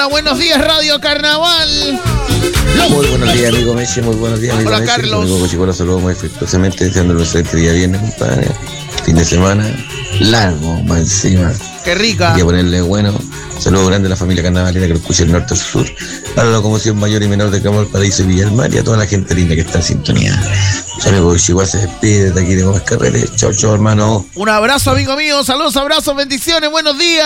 Hola, buenos días, Radio Carnaval. Muy buenos días, amigo Messi. Muy buenos días, amigo Hola, Messi. Carlos. Amigo Cochicola, saludos muy afectuosamente, deseándole un excelente día viernes, compadre. Fin de semana largo, más encima. Qué rica. Hay que ponerle bueno. Saludos grandes a la familia carnavalina que lo escucha del norte al sur. A la locomoción mayor y menor de Campo Paraíso y Villa del Mar y a toda la gente linda que está en sintonía. Su amigo Cochicola se despide de aquí de Gómez Carreles. Chao, chao, hermano. Un abrazo, amigo mío. Saludos, abrazos, bendiciones, buenos días.